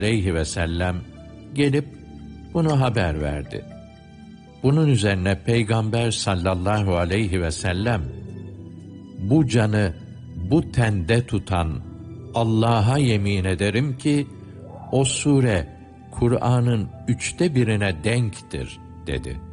aleyhi ve sellem gelip bunu haber verdi. Bunun üzerine Peygamber sallallahu aleyhi ve sellem, bu canı bu tende tutan Allah'a yemin ederim ki o sure Kur'an'ın 1/3'üne denktir dedi.